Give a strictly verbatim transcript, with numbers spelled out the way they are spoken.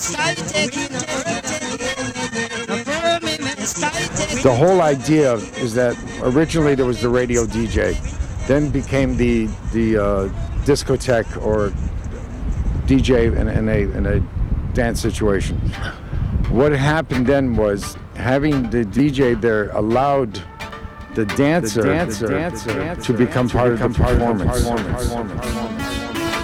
The whole idea is that originally there was the radio D J, then became the the uh, discotheque or D J in, in a in a dance situation. What happened then was having the D J there allowed the dancer, the dancer, the dancer to become part of the performance.